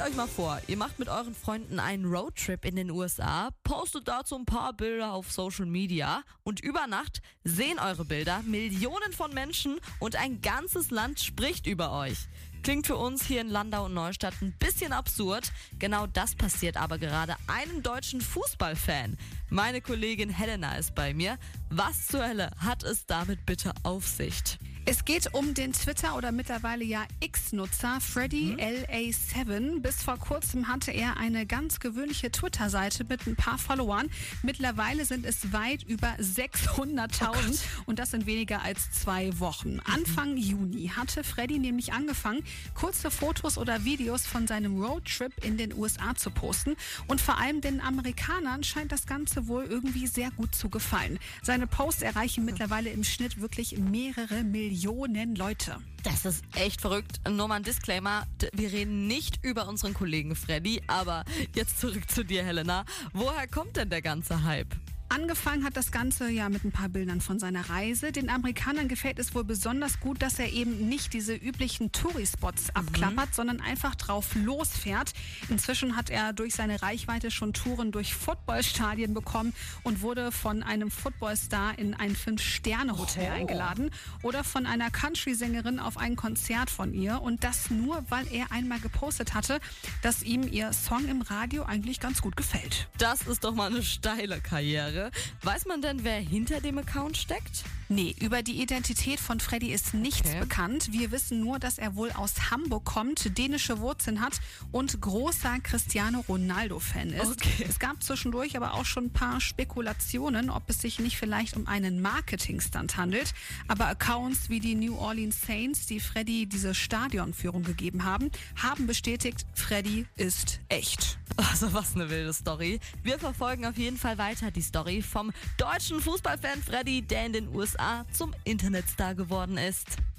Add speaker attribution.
Speaker 1: euch mal vor, ihr macht mit euren Freunden einen Roadtrip in den USA, postet dazu ein paar Bilder auf Social Media und über Nacht sehen eure Bilder Millionen von Menschen und ein ganzes Land spricht über euch. Klingt für uns hier in Landau und Neustadt ein bisschen absurd. Genau das passiert aber gerade einem deutschen Fußballfan. Meine Kollegin Helena ist bei mir. Was zur Hölle hat es damit bitte auf sich?
Speaker 2: Es geht um den Twitter- oder mittlerweile ja X-Nutzer Freddy LA7. Bis vor kurzem hatte er eine ganz gewöhnliche Twitter-Seite mit ein paar Followern. Mittlerweile sind es weit über 600.000 und das in weniger als 2 Wochen. Anfang Juni hatte Freddy nämlich angefangen, kurze Fotos oder Videos von seinem Roadtrip in den USA zu posten. Und vor allem den Amerikanern scheint das Ganze wohl irgendwie sehr gut zu gefallen. Seine Posts erreichen mittlerweile im Schnitt wirklich mehrere Millionen Leute.
Speaker 1: Das ist echt verrückt. Nur mal ein Disclaimer, wir reden nicht über unseren Kollegen Freddy, aber jetzt zurück zu dir, Helena. Woher kommt denn der ganze Hype?
Speaker 2: Angefangen hat das Ganze ja mit ein paar Bildern von seiner Reise. Den Amerikanern gefällt es wohl besonders gut, dass er eben nicht diese üblichen Touri-Spots abklappert, sondern einfach drauf losfährt. Inzwischen hat er durch seine Reichweite schon Touren durch Footballstadien bekommen und wurde von einem Footballstar in ein 5-Sterne-Hotel eingeladen oder von einer Country-Sängerin auf ein Konzert von ihr. Und das nur, weil er einmal gepostet hatte, dass ihm ihr Song im Radio eigentlich ganz gut gefällt.
Speaker 1: Das ist doch mal eine steile Karriere. Weiß man denn, wer hinter dem Account steckt?
Speaker 2: Nee, über die Identität von Freddy ist nichts bekannt. Wir wissen nur, dass er wohl aus Hamburg kommt, dänische Wurzeln hat und großer Cristiano Ronaldo-Fan ist.
Speaker 1: Okay.
Speaker 2: Es gab zwischendurch aber auch schon ein paar Spekulationen, ob es sich nicht vielleicht um einen Marketing-Stunt handelt. Aber Accounts wie die New Orleans Saints, die Freddy diese Stadionführung gegeben haben, haben bestätigt, Freddy ist echt.
Speaker 1: Also was eine wilde Story. Wir verfolgen auf jeden Fall weiter die Story vom deutschen Fußballfan Freddy, der in den USA zum Internetstar geworden ist.